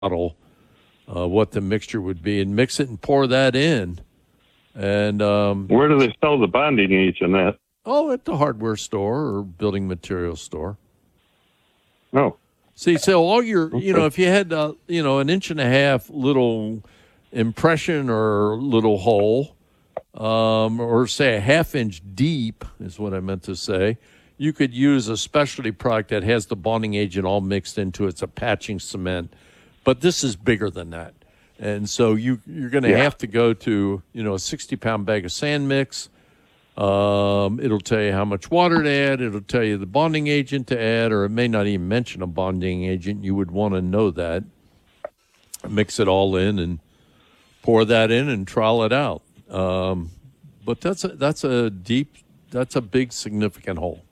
model what the mixture would be and mix it and pour that in. And where do they sell the bonding agent at? Oh, at the hardware store or building materials store. Oh. See, so all your, if you had, an 1.5 inch little impression or little hole, or say a 1/2 inch deep is what I meant to say, you could use a specialty product that has the bonding agent all mixed into it. It's a patching cement. But this is bigger than that. And so you're going to have to go to, a 60-pound bag of sand mix. It'll tell you how much water to add. It'll tell you the bonding agent to add, or it may not even mention a bonding agent. You would want to know that. Mix it all in and pour that in and trowel it out. But that's a big, significant hole.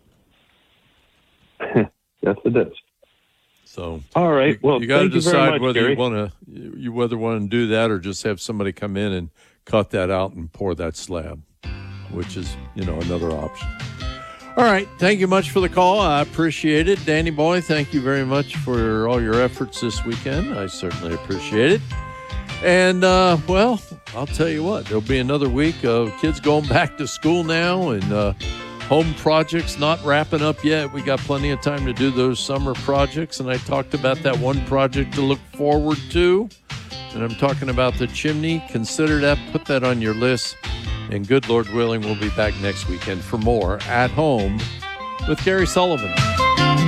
Yes, it is. So all right. Well, you got to decide whether Gary. you want to do that or just have somebody come in and cut that out and pour that slab, which is another option. All right. Thank you much for the call. I appreciate it, Danny boy. Thank you very much for all your efforts this weekend. I certainly appreciate it. And well, I'll tell you what. There'll be another week of kids going back to school now and. Home projects not wrapping up yet. We got plenty of time to do those summer projects, and I talked about that one project to look forward to, and I'm talking about the chimney. Consider that. Put that on your list, and good Lord willing, we'll be back next weekend for more At Home with Gary Sullivan.